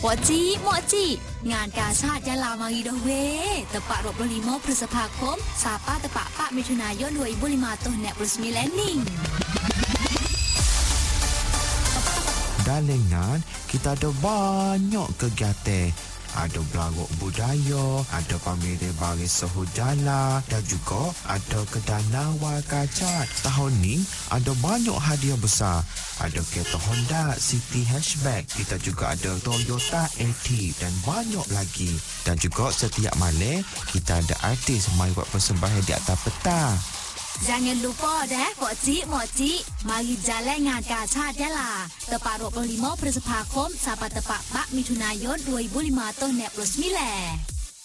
Moci, ngàn cả sát ya la mari dah weh. Tepat 25 Pursapakom, Sapa tepat 4 Mithunayun 2059 ni. Dalengan kita ada banyak kegiatan. Ada berlarut budaya, ada pameran baris sehujala dan juga ada kedana wakacat. Tahun ni ada banyak hadiah besar. Ada kereta Honda City Hatchback, kita juga ada Toyota Active dan banyak lagi. Dan juga setiap malam kita ada artis mai buat persembahan di atas peta. Jangan lupa dah, Moci. Mari jalan dengan Kachat ya lah. Tepat 25 Pursapakom sampai tepat 4 Mithunayun 2059.